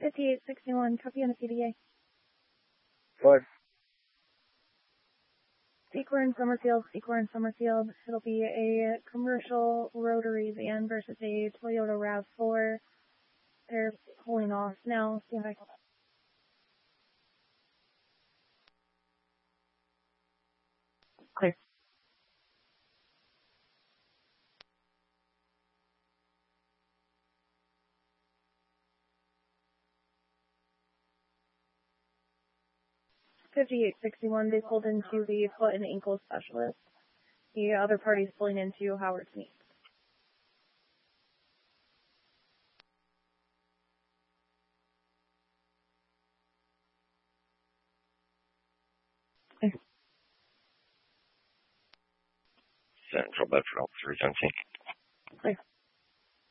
5861, copy on the PDA. What? Secor in Summerfield. It'll be a commercial rotary van versus a Toyota RAV4. They're pulling off now. Stand by. Clear. $58.61. They pulled into the foot and ankle specialist. The other party's pulling into Howard's knee. Central Bedford 317.